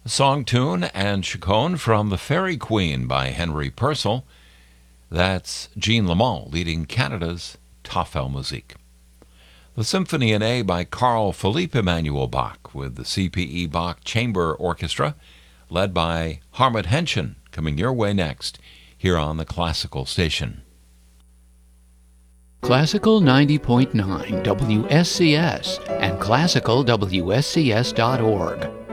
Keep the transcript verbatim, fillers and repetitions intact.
A song tune and chaconne from The Fairy Queen by Henry Purcell. That's Jean Lamont leading Canada's Tafelmusik. Musique. The Symphony in A by Carl Philipp Emanuel Bach with the C P E Bach Chamber Orchestra, led by Harmut Henschen, coming your way next here on the Classical Station. Classical ninety point nine W S C S and classical W S C S dot org.